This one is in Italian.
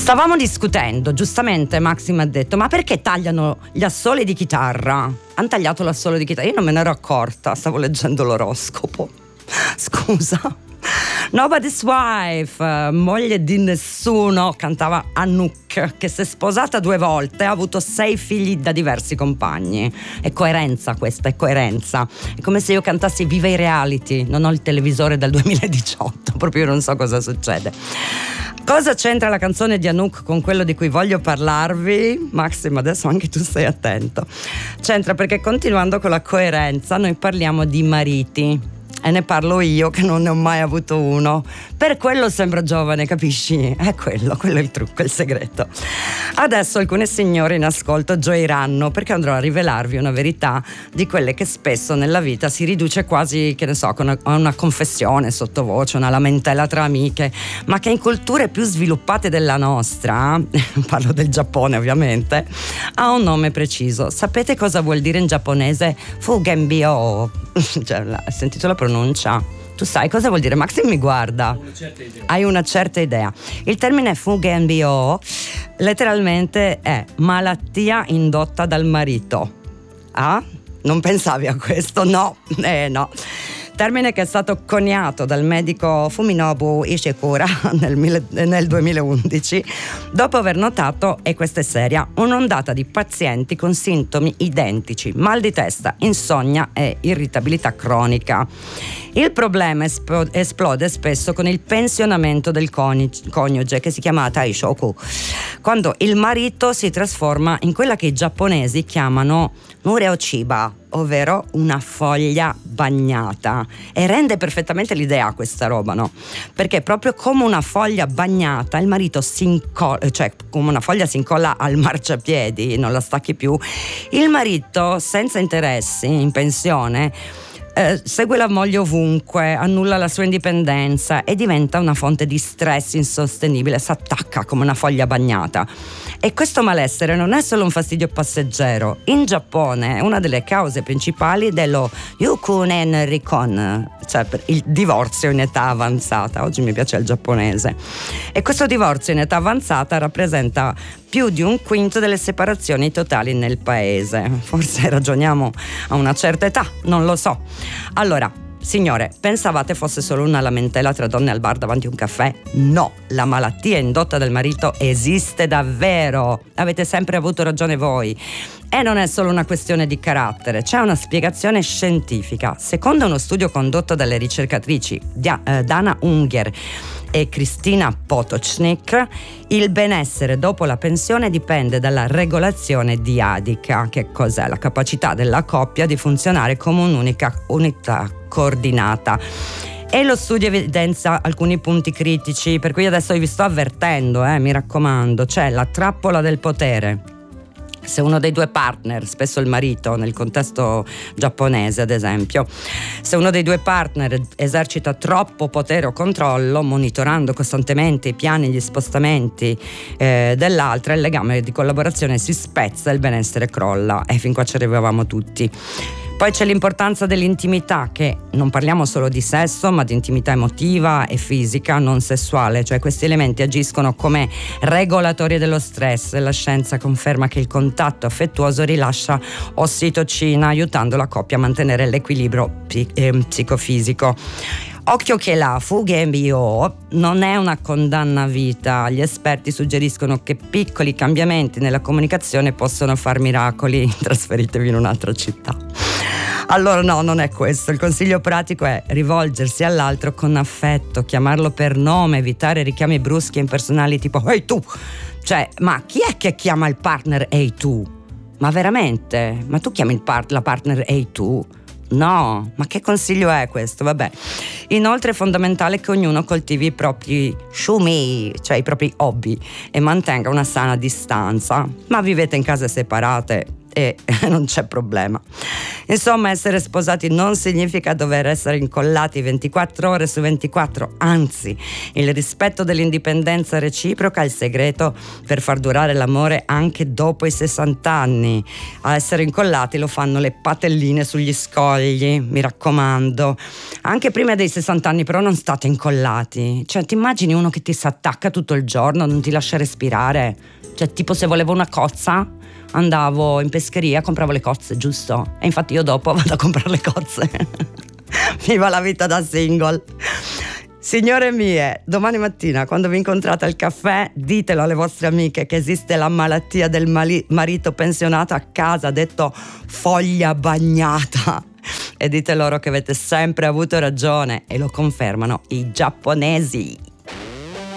Stavamo discutendo, giustamente Maxim ha detto: ma perché tagliano gli assoli di chitarra? Hanno tagliato l'assolo di chitarra, io non me ne ero accorta, stavo leggendo l'oroscopo. Scusa. Nobody's Wife, moglie di nessuno, cantava Anouk, che si è sposata 2 volte, ha avuto 6 figli da diversi compagni. È coerenza questa, è coerenza. È come se io cantassi Viva i reality, non ho il televisore dal 2018, proprio non so cosa succede. Cosa c'entra la canzone di Anouk con quello di cui voglio parlarvi? Maxim, adesso anche tu stai attento. C'entra perché, continuando con la coerenza, noi parliamo di mariti. E ne parlo io che non ne ho mai avuto uno. Per quello sembro giovane, capisci? È quello è il trucco, il segreto. Adesso alcune signore in ascolto gioiranno, perché andrò a rivelarvi una verità di quelle che spesso nella vita si riduce quasi, che ne so, a una confessione sottovoce, una lamentela tra amiche, ma che in culture più sviluppate della nostra, parlo del Giappone ovviamente, ha un nome preciso. Sapete cosa vuol dire in giapponese Fugenbyo? Cioè, hai sentito la pronuncia? Tu sai cosa vuol dire? Maxim mi guarda. Hai una certa idea. Il termine Fugenbyo letteralmente è malattia indotta dal marito. Ah? Non pensavi a questo? No, no. Termine che è stato coniato dal medico Fuminobu Ishikura nel 2011, dopo aver notato, e questa è seria, un'ondata di pazienti con sintomi identici: mal di testa, insonnia e irritabilità cronica. Il problema esplode spesso con il pensionamento del coniuge, che si chiama taishoku, quando il marito si trasforma in quella che i giapponesi chiamano mureochiba, ovvero una foglia bagnata. E rende perfettamente l'idea questa roba, no? Perché proprio come una foglia bagnata il marito cioè come una foglia si incolla al marciapiedi, non la stacchi più, il marito senza interessi, in pensione, segue la moglie ovunque, annulla la sua indipendenza e diventa una fonte di stress insostenibile, si attacca come una foglia bagnata. E questo malessere non è solo un fastidio passeggero. In Giappone è una delle cause principali dello yukunen rikon, cioè il divorzio in età avanzata. Oggi mi piace il giapponese. E questo divorzio in età avanzata rappresenta più di 1/5 delle separazioni totali nel paese. Forse ragioniamo a una certa età, non lo so. Allora, signore, pensavate fosse solo una lamentela tra donne al bar davanti a un caffè? No, la malattia indotta dal marito esiste davvero. Avete sempre avuto ragione voi. E non è solo una questione di carattere, c'è una spiegazione scientifica. Secondo uno studio condotto dalle ricercatrici Dana Unger e Cristina Potocznik, il benessere dopo la pensione dipende dalla regolazione diadica. Che cos'è? La capacità della coppia di funzionare come un'unica unità coordinata. E lo studio evidenzia alcuni punti critici, per cui adesso vi sto avvertendo, mi raccomando. C'è la trappola del potere. Se uno dei 2 partner, spesso il marito nel contesto giapponese ad esempio, se uno dei 2 partner esercita troppo potere o controllo, monitorando costantemente i piani e gli spostamenti dell'altra, il legame di collaborazione si spezza e il benessere crolla. E fin qua ci arrivavamo tutti. Poi c'è l'importanza dell'intimità, che non parliamo solo di sesso, ma di intimità emotiva e fisica, non sessuale, cioè questi elementi agiscono come regolatori dello stress. La scienza conferma che il contatto affettuoso rilascia ossitocina, aiutando la coppia a mantenere l'equilibrio psicofisico. Occhio che la Fugenbyo non è una condanna a vita. Gli esperti suggeriscono che piccoli cambiamenti nella comunicazione possono far miracoli. Trasferitevi in un'altra città. Allora no, non è questo. Il consiglio pratico è rivolgersi all'altro con affetto, chiamarlo per nome, evitare richiami bruschi e impersonali tipo «Ehi tu!». Cioè, ma chi è che chiama il partner «Ehi tu»? Ma veramente? Ma tu chiami la partner «Ehi tu»? No, ma che consiglio è questo? Vabbè. Inoltre è fondamentale che ognuno coltivi i propri shumi, cioè i propri hobby, e mantenga una sana distanza. Ma vivete in case separate e non c'è problema. Insomma, essere sposati non significa dover essere incollati 24 ore su 24, anzi, il rispetto dell'indipendenza reciproca è il segreto per far durare l'amore anche dopo i 60 anni. A essere incollati lo fanno le patelline sugli scogli, mi raccomando. Anche prima dei 60 anni però non state incollati. Cioè, ti immagini uno che ti si attacca tutto il giorno, non ti lascia respirare? Cioè, tipo, se volevo una cozza andavo in pescheria, compravo le cozze, giusto? E infatti io dopo vado a comprare le cozze. Viva la vita da single. Signore mie, domani mattina quando vi incontrate al caffè ditelo alle vostre amiche che esiste la malattia del marito pensionato a casa, detto foglia bagnata, e dite loro che avete sempre avuto ragione, e lo confermano i giapponesi.